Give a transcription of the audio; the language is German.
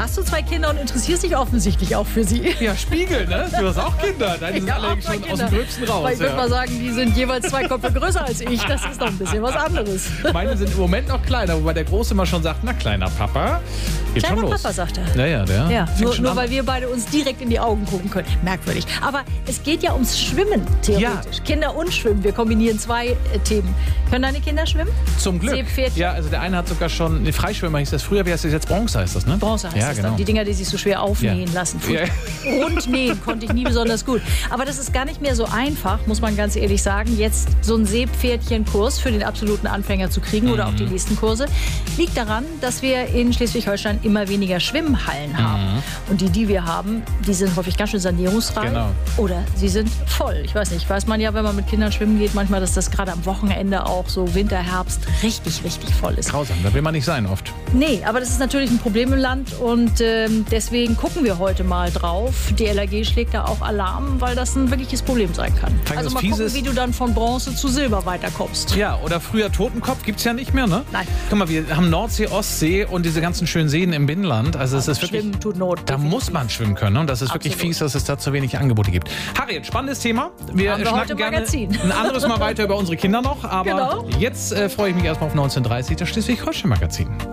hast du 2 Kinder und interessierst dich offensichtlich auch für sie. Ja, Spiegel, ne? Du hast auch Kinder. Deine sind alle schon aus dem Gröbsten raus. Aber ich würde mal sagen, die sind jeweils 2 Köpfe größer als ich. Das ist doch ein bisschen was anderes. Meine sind im Moment noch kleiner, wobei der Große immer schon sagt, na, kleiner Papa, geht Kleiner schon los. Papa, sagt er. Ja, der. Ja, fängt schon nur an. weil wir beide uns direkt in die Augen gucken können. Merkwürdig. Aber es geht ja ums Schwimmen, theoretisch. Ja. Kinder und Schwimmen. Wir kombinieren 2 Themen. Können deine Kinder schwimmen? Zum Glück. Seepferdchen? Ja, also der eine hat sogar schon, Freischwimmer hieß das früher, wie heißt das jetzt? Bronze heißt das, ne? Bronze heißt ja, das genau. dann. Die Dinger, die sich so schwer aufnähen Ja. lassen. Ja. Rundnähen konnte ich nie besonders gut. Aber das ist gar nicht mehr so einfach, muss man ganz ehrlich sagen, jetzt so einen Seepferdchenkurs für den absoluten Anfänger zu kriegen oder auch die nächsten Kurse. Liegt daran, dass wir in Schleswig-Holstein immer weniger Schwimmhallen haben. Und die wir haben, die sind häufig ganz schön sanierungsreif. Genau. Oder sie sind voll. Ich weiß nicht, weiß man ja, wenn man mit Kindern schwimmen geht, manchmal, dass das gerade am Wochenende auch so Winter, Herbst richtig voll ist. Grausam, da will man nicht sein oft. Nee, aber das ist natürlich ein Problem im Land und deswegen gucken wir heute mal drauf. Die LAG schlägt da auch Alarm, weil das ein wirkliches Problem sein kann. Also das mal Fiese gucken, ist- wie du dann von Bronze zu Silber weiterkommst. Ja, oder früher Totenkopf gibt's ja nicht mehr, ne? Nein. Guck mal, wir haben Nordsee, Ostsee und diese ganzen schönen Seen im Binnenland. Also es ist wirklich, Schwimmen tut Not. da muss man schwimmen können. Ne? Und das ist wirklich Absolut. fies, dass es da zu wenig Angebote gibt. Harriet, spannendes Thema. Wir Haben wir schnacken heute im gerne Magazin. ein anderes Mal weiter über unsere Kinder noch. Aber Genau. jetzt freue ich mich erstmal auf 19:30 das Schleswig-Holstein-Magazin.